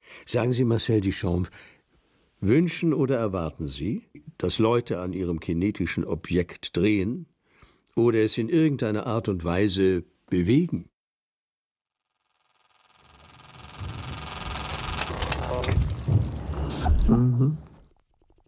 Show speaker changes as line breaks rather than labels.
Sagen Sie, Marcel Duchamp, wünschen oder erwarten Sie, dass Leute an ihrem kinetischen Objekt drehen oder es in irgendeiner Art und Weise bewegen?
Mhm.